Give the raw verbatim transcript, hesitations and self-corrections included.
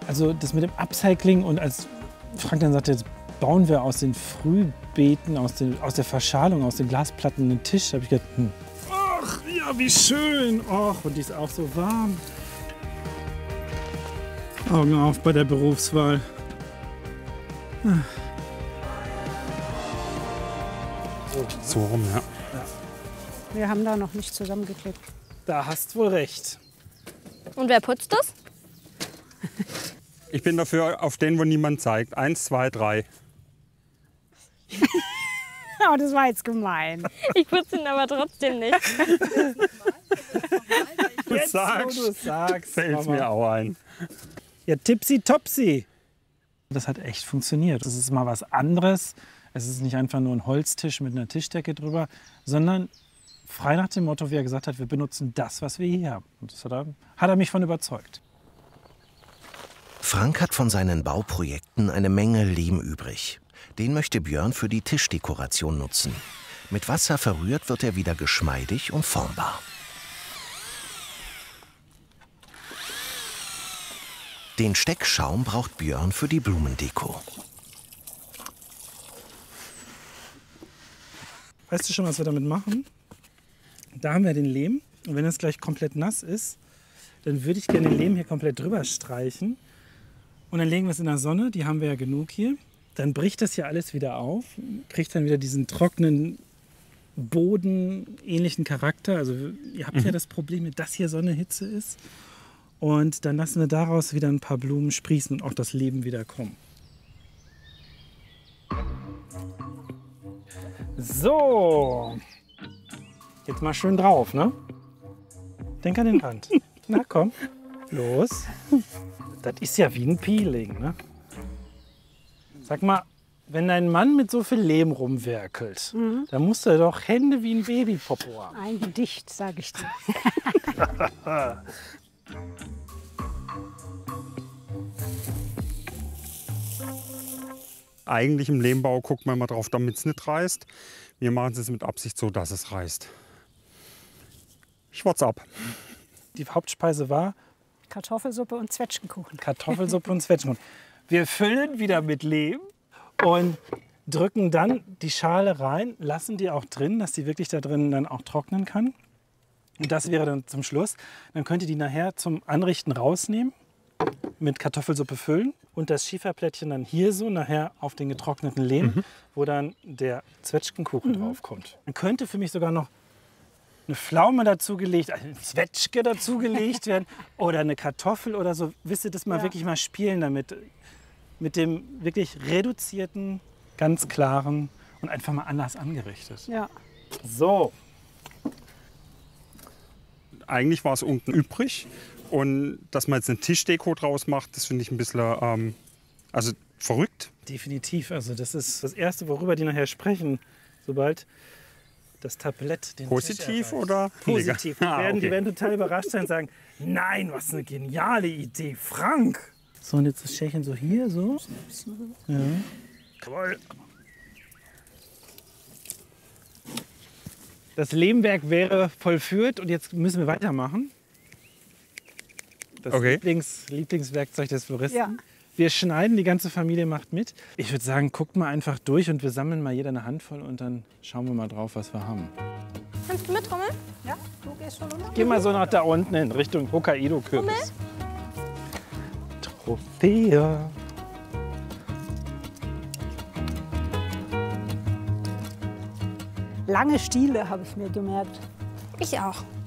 Also das mit dem Upcycling und als Frank dann sagte, jetzt bauen wir aus den Frühbeeten, aus, den, aus der Verschalung, aus den Glasplatten einen Tisch, habe ich gedacht, hm. Ach, ja, wie schön. Och, und die ist auch so warm. Augen auf bei der Berufswahl. So rum, ja. Wir haben da noch nicht zusammengeklebt. Da hast wohl recht. Und wer putzt das? Ich bin dafür auf den, wo niemand zeigt. Eins, zwei, drei. Oh, das war jetzt gemein. Ich putze ihn aber trotzdem nicht. Du Jetzt, sagst, wo du sagst, fällt Mama. mir auch ein. Ja, tipsy topsy. Das hat echt funktioniert. Das ist mal was anderes. Es ist nicht einfach nur ein Holztisch mit einer Tischdecke drüber, sondern frei nach dem Motto, wie er gesagt hat, wir benutzen das, was wir hier haben. Und das hat er, hat er mich von überzeugt. Frank hat von seinen Bauprojekten eine Menge Lehm übrig. Den möchte Björn für die Tischdekoration nutzen. Mit Wasser verrührt wird er wieder geschmeidig und formbar. Den Steckschaum braucht Björn für die Blumendeko. Weißt du schon, was wir damit machen? Da haben wir den Lehm. Und wenn es gleich komplett nass ist, dann würde ich gerne den Lehm hier komplett drüber streichen. Und dann legen wir es in der Sonne, die haben wir ja genug hier. Dann bricht das hier alles wieder auf, kriegt dann wieder diesen trockenen, bodenähnlichen Charakter. Also ihr habt mhm. ja das Problem, dass hier Sonnehitze ist. Und dann lassen wir daraus wieder ein paar Blumen sprießen und auch das Leben wieder kommen. So, jetzt mal schön drauf, ne? Denk an den Rand. Na komm, los. Das ist ja wie ein Peeling, ne? Sag mal, wenn dein Mann mit so viel Lehm rumwerkelt, mhm. dann musst du doch Hände wie ein Babypopo haben. Ein Gedicht, sag ich dir. Eigentlich im Lehmbau guckt man mal drauf, damit es nicht reißt. Wir machen es mit Absicht so, dass es reißt. Ich warte ab. Die Hauptspeise war Kartoffelsuppe und Zwetschgenkuchen. Kartoffelsuppe und Zwetschgenkuchen. Wir füllen wieder mit Lehm und drücken dann die Schale rein, lassen die auch drin, dass die wirklich da drin dann auch trocknen kann. Und das wäre dann zum Schluss. Dann könnt ihr die nachher zum Anrichten rausnehmen, mit Kartoffelsuppe füllen und das Schieferplättchen dann hier so nachher auf den getrockneten Lehm, mhm. wo dann der Zwetschgenkuchen mhm. draufkommt. Dann könnte für mich sogar noch eine Pflaume dazugelegt, eine Zwetschge dazugelegt werden oder eine Kartoffel oder so. Wisst ihr, das mal ja. wirklich mal spielen damit. Mit dem wirklich reduzierten, ganz klaren und einfach mal anders angerichtet. Ja. So. Eigentlich war es unten übrig. Und dass man jetzt eine Tischdeko draus macht, das finde ich ein bisschen ähm, also verrückt. Definitiv. Also das ist das Erste, worüber die nachher sprechen, sobald das Tablett den Positiv Tisch oder positiv. Die, ah, werden, okay. die werden total überrascht sein und sagen, nein, was eine geniale Idee, Frank. So, und jetzt das Schälchen so hier, so. Ja. Jawohl. Das Lehmwerk wäre vollführt und jetzt müssen wir weitermachen. Das okay. Lieblings, Lieblingswerkzeug des Floristen. Ja. Wir schneiden, die ganze Familie macht mit. Ich würde sagen, guckt mal einfach durch und wir sammeln mal jeder eine Handvoll und dann schauen wir mal drauf, was wir haben. Kannst du mittrommeln? Ja, du gehst schon runter. Geh mal so nach da unten in Richtung Hokkaido-Kürbis. Trophäe. Lange Stiele habe ich mir gemerkt. Ich auch.